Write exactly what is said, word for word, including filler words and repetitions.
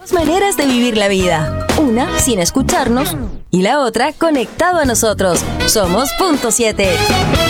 Maneras de vivir la vida. Una sin escucharnos y la otra conectado a nosotros. Somos Punto siete.